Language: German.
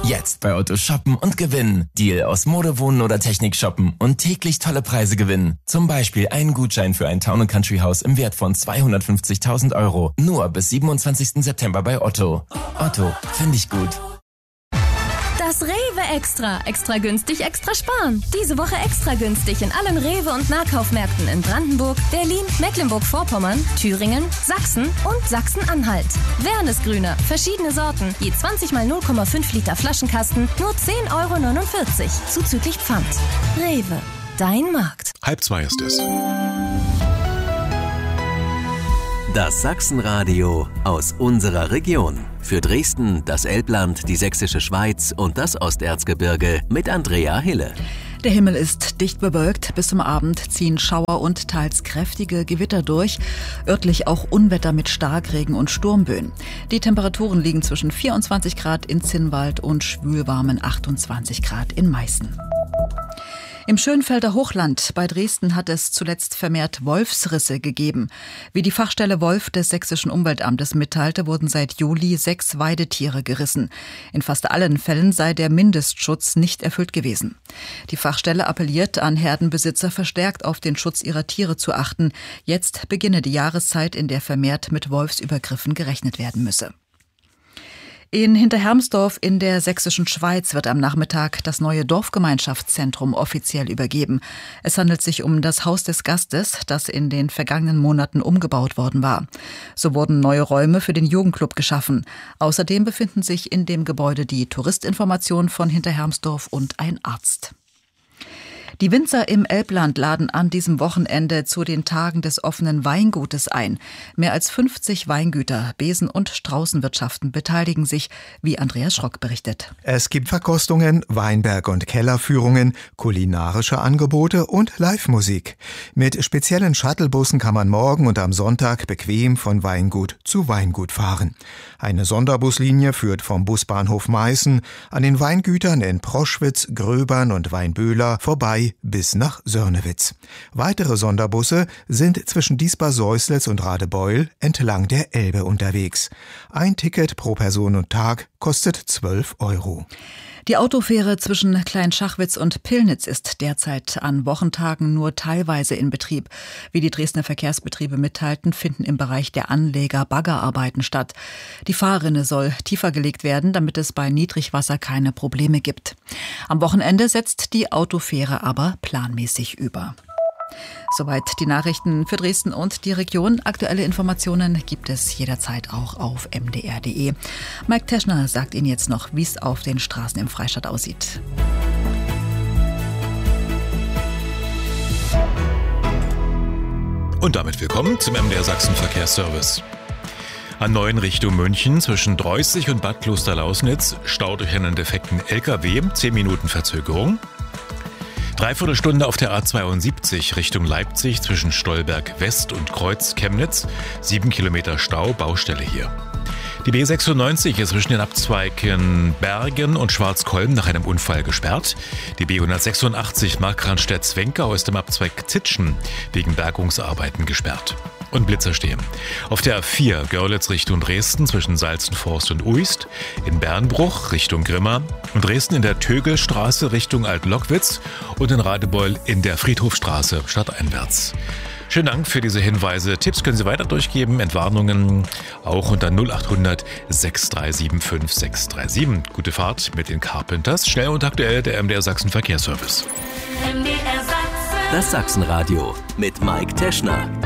Jetzt bei Otto shoppen und gewinnen. Deal aus Mode, Wohnen oder Technik shoppen und täglich tolle Preise gewinnen. Zum Beispiel einen Gutschein für ein Town & Country Haus im Wert von 250.000 €. Nur bis 27. September bei Otto. Otto, finde ich gut. Das Rewe Extra. Extra günstig, extra sparen. Diese Woche extra günstig in allen Rewe- und Nahkaufmärkten in Brandenburg, Berlin, Mecklenburg-Vorpommern, Thüringen, Sachsen und Sachsen-Anhalt. Wernesgrüner, verschiedene Sorten, je 20 mal 0,5 Liter Flaschenkasten, nur 10,49 € zuzüglich Pfand. Rewe, dein Markt. 1:30 ist es. Das Sachsenradio aus unserer Region. Für Dresden, das Elbland, die Sächsische Schweiz und das Osterzgebirge mit Andrea Hille. Der Himmel ist dicht bewölkt. Bis zum Abend ziehen Schauer und teils kräftige Gewitter durch. Örtlich auch Unwetter mit Starkregen und Sturmböen. Die Temperaturen liegen zwischen 24 Grad in Zinnwald und schwülwarmen 28 Grad in Meißen. Im Schönfelder Hochland bei Dresden hat es zuletzt vermehrt Wolfsrisse gegeben. Wie die Fachstelle Wolf des Sächsischen Umweltamtes mitteilte, wurden seit Juli 6 Weidetiere gerissen. In fast allen Fällen sei der Mindestschutz nicht erfüllt gewesen. Die Fachstelle appelliert an Herdenbesitzer, verstärkt auf den Schutz ihrer Tiere zu achten. Jetzt beginne die Jahreszeit, in der vermehrt mit Wolfsübergriffen gerechnet werden müsse. In Hinterhermsdorf in der Sächsischen Schweiz wird am Nachmittag das neue Dorfgemeinschaftszentrum offiziell übergeben. Es handelt sich um das Haus des Gastes, das in den vergangenen Monaten umgebaut worden war. So wurden neue Räume für den Jugendclub geschaffen. Außerdem befinden sich in dem Gebäude die Touristinformation von Hinterhermsdorf und ein Arzt. Die Winzer im Elbland laden an diesem Wochenende zu den Tagen des offenen Weingutes ein. Mehr als 50 Weingüter, Besen- und Straußenwirtschaften beteiligen sich, wie Andreas Schrock berichtet. Es gibt Verkostungen, Weinberg- und Kellerführungen, kulinarische Angebote und Live-Musik. Mit speziellen Shuttlebussen kann man morgen und am Sonntag bequem von Weingut zu Weingut fahren. Eine Sonderbuslinie führt vom Busbahnhof Meißen an den Weingütern in Proschwitz, Gröbern und Weinböhler vorbei bis nach Sörnewitz. Weitere Sonderbusse sind zwischen Diesbar-Säuslitz und Radebeul entlang der Elbe unterwegs. Ein Ticket pro Person und Tag kostet 12 €. Die Autofähre zwischen Kleinschachwitz und Pillnitz ist derzeit an Wochentagen nur teilweise in Betrieb. Wie die Dresdner Verkehrsbetriebe mitteilten, finden im Bereich der Anleger Baggerarbeiten statt. Die Fahrrinne soll tiefer gelegt werden, damit es bei Niedrigwasser keine Probleme gibt. Am Wochenende setzt die Autofähre aber planmäßig über. Soweit die Nachrichten für Dresden und die Region. Aktuelle Informationen gibt es jederzeit auch auf mdr.de. Mike Teschner sagt Ihnen jetzt noch, wie es auf den Straßen im Freistaat aussieht. Und damit willkommen zum MDR Sachsen Verkehrsservice. A9 Richtung München zwischen Dreußig und Bad Klosterlausnitz Stau durch einen defekten LKW, 10 Minuten Verzögerung. Dreiviertel Stunde auf der A72 Richtung Leipzig zwischen Stolberg West und Kreuz Chemnitz. 7 Kilometer Stau, Baustelle hier. Die B96 ist zwischen den Abzweigen Bergen und Schwarzkolm nach einem Unfall gesperrt. Die B186 Markranstädt-Zwenkau ist im Abzweig Zitschen wegen Bergungsarbeiten gesperrt. Und Blitzer stehen. Auf der A4 Görlitz Richtung Dresden zwischen Salzenforst und Uist, in Bernbruch Richtung Grimma und Dresden in der Tögelstraße Richtung Alt-Lockwitz und in Radebeul in der Friedhofstraße stadteinwärts. Schönen Dank für diese Hinweise. Tipps können Sie weiter durchgeben, Entwarnungen auch unter 0800 637 5637. Gute Fahrt mit den Carpenters. Schnell und aktuell der MDR Sachsen Verkehrsservice. Das Sachsenradio mit Mike Teschner.